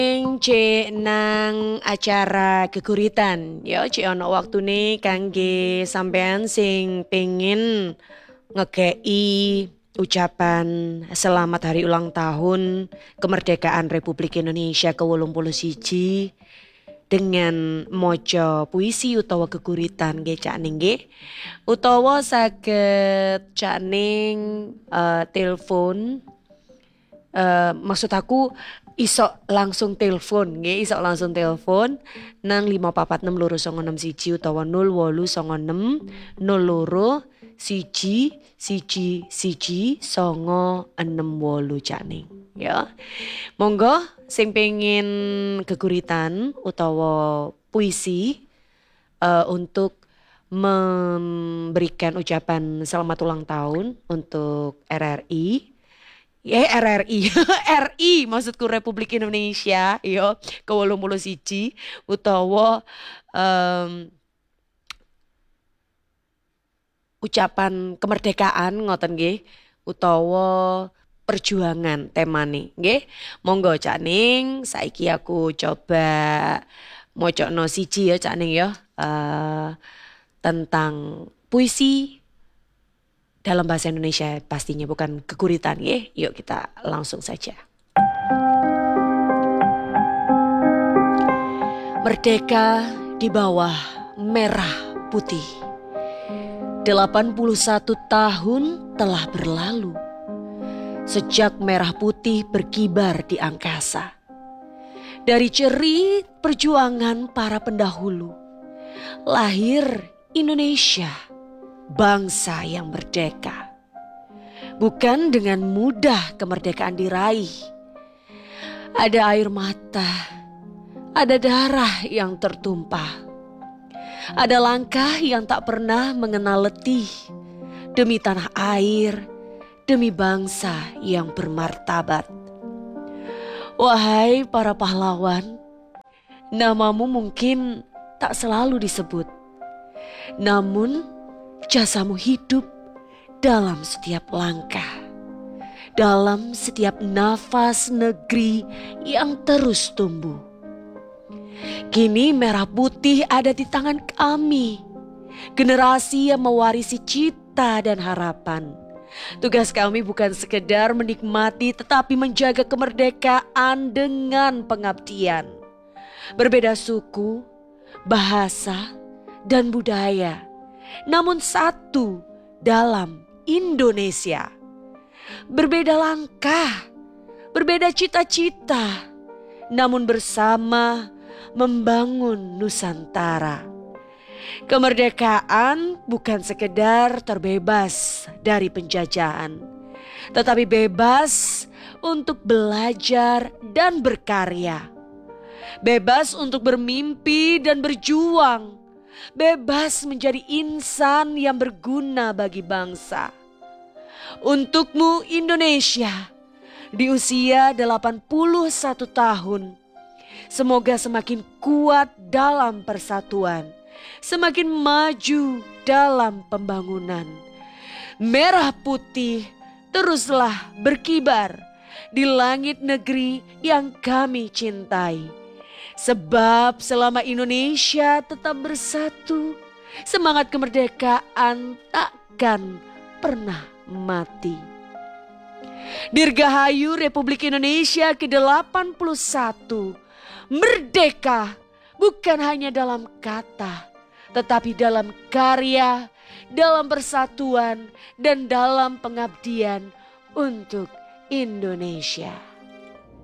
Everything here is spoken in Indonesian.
Cek nang acara geguritan ya cek ono waktune kangge sampean sing pengen ngekei ucapan selamat hari ulang tahun kemerdekaan Republik Indonesia ke-81 dengan moco puisi utawa geguritan nggih Cak Ning nggih utawa saged Cak Ning telepon. Maksud aku isok langsung telepon nggih, isok langsung telepon nang 5446291 utawa 0892011111 Cak Ning. Ya. Monggo sing pengen geguritan utawa puisi untuk memberikan ucapan selamat ulang tahun untuk RRI. RRI, RI maksudku Republik Indonesia, yo ke-81 utawa ucapan kemerdekaan ngoten nggih, utawa perjuangan temane nggih. Monggo Cak Ning, saiki aku coba mocokno siji ya Cak Ning ya, tentang puisi dalam bahasa Indonesia pastinya bukan keguritan ya. Yuk kita langsung saja. Merdeka di bawah merah putih. 81 tahun telah berlalu sejak merah putih berkibar di angkasa. Dari cerita perjuangan para pendahulu lahir Indonesia, bangsa yang merdeka. Bukan dengan mudah kemerdekaan diraih. Ada air mata, ada darah yang tertumpah. Ada langkah yang tak pernah mengenal letih demi tanah air, demi bangsa yang bermartabat. Wahai para pahlawan, namamu mungkin tak selalu disebut. Namun jasamu hidup dalam setiap langkah, dalam setiap nafas negeri yang terus tumbuh. Kini merah putih ada di tangan kami, generasi yang mewarisi cita dan harapan. Tugas kami bukan sekedar menikmati tetapi menjaga kemerdekaan dengan pengabdian. Berbeda suku, bahasa, dan budaya, namun satu dalam Indonesia. Berbeda langkah, berbeda cita-cita, namun bersama membangun Nusantara. Kemerdekaan bukan sekedar terbebas dari penjajahan, tetapi bebas untuk belajar dan berkarya. Bebas untuk bermimpi dan berjuang. Bebas menjadi insan yang berguna bagi bangsa. Untukmu Indonesia, di usia 81 tahun, semoga semakin kuat dalam persatuan, semakin maju dalam pembangunan. Merah putih teruslah berkibar di langit negeri yang kami cintai. Sebab selama Indonesia tetap bersatu, semangat kemerdekaan takkan pernah mati. Dirgahayu Republik Indonesia ke-81, merdeka bukan hanya dalam kata, tetapi dalam karya, dalam persatuan, dan dalam pengabdian untuk Indonesia.